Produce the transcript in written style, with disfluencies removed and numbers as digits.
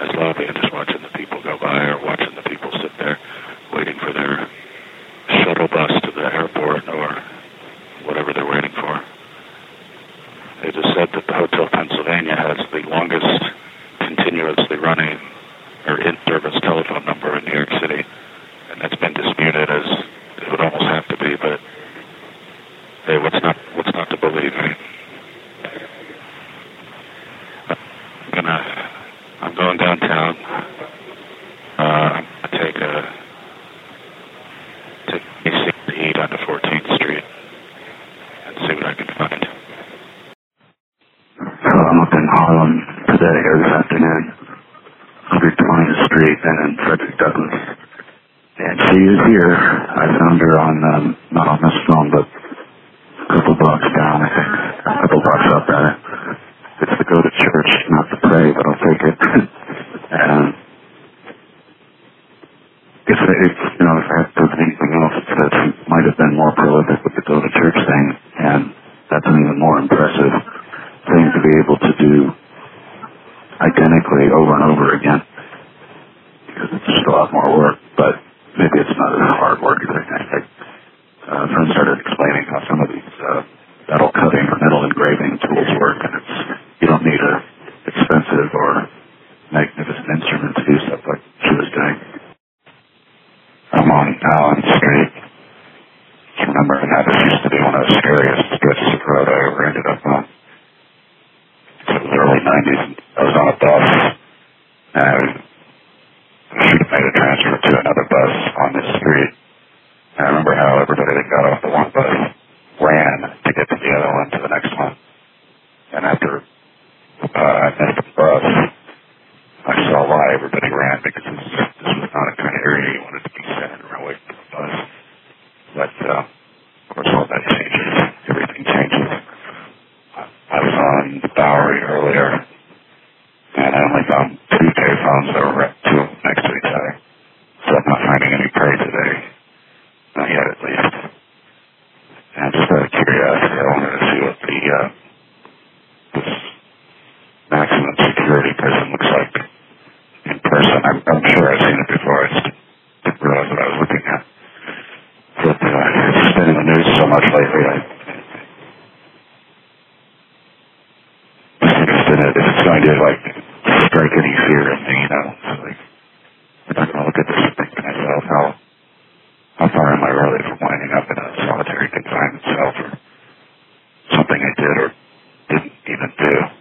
his lobby and just watching the people go by or watching the people sit there waiting for their shuttle bus to the airport or whatever they're waiting for. They just said that the Hotel Pennsylvania has the longest continuously running or in-service telephone number in New York City, and that's been disputed as it would almost have to be, but hey, what's not to believe, right? I'm going downtown. I'm going to take a seat to eat onto 14th Street and see what I can find. So I'm up in Harlem today or this afternoon, 120th Street and Frederick Douglass. And she is here. I found her on, not on this phone, but a couple blocks down, I think. A couple blocks up, rather. It's to go to church, not to pray, but I'll take it. And if I had to anything else, it's that she might have been more prolific with the go to church thing, and that's an even more impressive thing to be able to do identically over and over again, because it's just a lot more work, but maybe it's not as hard work as I think. A friend started explaining how some of these metal cutting or metal engraving tools work, and you don't need an expensive or magnificent instrument to do stuff like she was doing. I'm on Allen Street. Remember that this used to be one of the scariest stretches of road I ever ended up on. It was the early 90s. I was on a bus, and I should have made a transfer to another bus on this street. And I remember how everybody that got off the one bus ran to get to the other one, to the next one. And after I missed the bus, I saw why everybody ran, because this was not a kind of area you wanted to be standing around waiting for the bus. But, of course, all that changes. Everything changes. I was on the Bowery earlier, and I only found 2 payphones that were two next to each other. So I'm not finding any prey today. Not yet, at least. And just out of curiosity, I wanted to see what this maximum security prison looks like in person. I'm sure I've seen it before. I just didn't realize what I was looking at. But it's just been in the news so much lately. I'm just interested in it. If it's going to strike any fear in me, So I'm not going to look at this and think to myself, how far am I really from winding up in a solitary confinement cell for something I did or didn't even do?